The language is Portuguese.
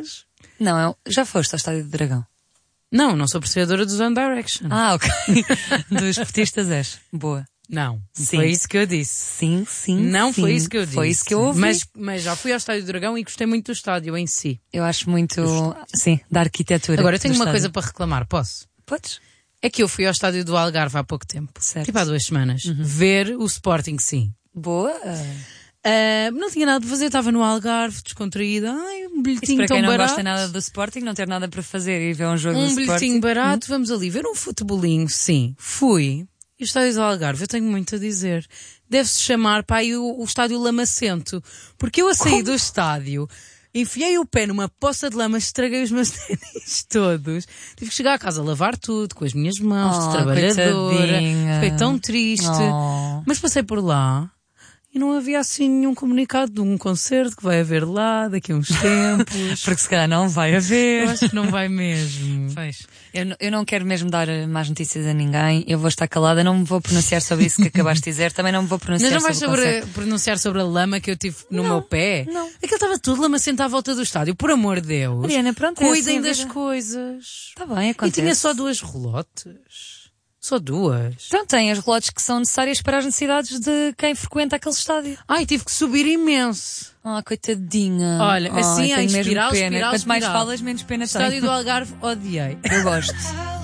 mas... Não, já foste ao Estádio do Dragão? Não sou percebedora dos One Direction. Ah, ok. Dos esportistas és. Boa. Não, Sim. foi isso que eu disse. Sim. Não foi isso que eu disse. Foi isso que eu ouvi. Mas já fui ao Estádio do Dragão e gostei muito do estádio em si. Eu acho muito, sim, da arquitetura. Agora, eu tenho do uma estádio. coisa para reclamar, posso? Podes? É que eu fui ao estádio do Algarve há pouco tempo. Certo. Tipo há 2 semanas. Ver o Sporting, sim. Boa. Não tinha nada para fazer, estava no Algarve, descontraída. Ai, um Isso bilhetinho para tão quem não barato. gosta nada do Sporting, não ter nada para fazer e ver um jogo do Um Sporting. bilhetinho barato, vamos ali ver um futebolinho, sim. Fui. E o estádio do Algarve, eu tenho muito a dizer. Deve-se chamar, pá, o estádio Lamacento. Porque eu a sair do estádio, enfiei o pé numa poça de lama, estraguei os meus ténis todos. Tive que chegar a casa a lavar tudo, com as minhas mãos, de trabalhadora. Coitadinha. Fiquei tão triste. Oh. Mas passei por lá. E não havia assim nenhum comunicado de um concerto que vai haver lá daqui a uns tempos. Porque se calhar não vai haver. Eu acho que não vai mesmo. Pois. Eu não quero mesmo dar más notícias a ninguém. Eu vou estar calada, não me vou pronunciar sobre isso que acabaste de dizer. Também não me vou pronunciar Mas não vais sobre o concerto. pronunciar sobre a lama que eu tive no meu pé? não. Aquilo estava tudo lamacento à volta do estádio. Por amor de Deus. Mariana, pronto, é cuidem assim a das vida. coisas. Está bem, E acontece. tinha só 2 relotes. Só 2. Então tem as relotes que são necessárias para as necessidades de quem frequenta aquele estádio. Ai, tive que subir imenso. Coitadinha. Olha, assim, tenho a mesmo espiral, pena. espiral, Quanto mais espiral. falas, menos pena Estádio tenho. do Algarve, odiei. Eu gosto.